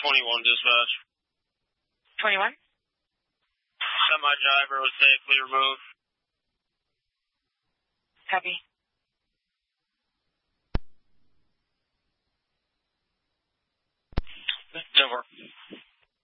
21 dispatch. 21? Semi driver was safely removed. Copy.